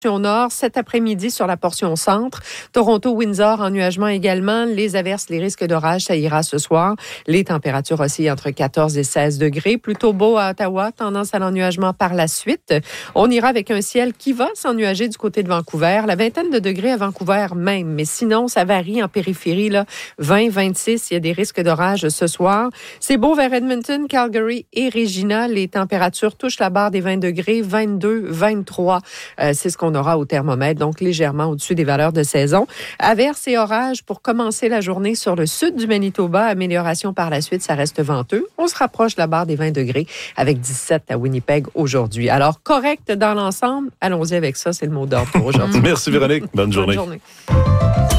nord, cet après-midi sur la portion centre. Toronto-Windsor, ennuagement également. Les averses, les risques d'orage, ça ira ce soir. Les températures oscillent entre 14 et 16 degrés. Plutôt beau à Ottawa, tendance à l'ennuagement par la suite. On ira avec un ciel qui va s'ennuager du côté de Vancouver. La vingtaine de degrés à Vancouver même. Mais sinon, ça varie en périphérie, là. 20, 26, il y a des risques d'orage ce soir. C'est beau vers Edmonton, Calgary et Regina. Les températures touchent la barre des 20 degrés, 22, 23. C'est ce qu'on aura au thermomètre, donc légèrement au-dessus des valeurs de saison. Averses et orages pour commencer la journée sur le sud du Manitoba. Amélioration par la suite, ça reste venteux. On se rapproche de la barre des 20 degrés avec 17 à Winnipeg aujourd'hui. Alors, correct dans l'ensemble. Allons-y avec ça, c'est le mot d'ordre pour aujourd'hui. Merci Véronique. Bonne journée. Bonne journée.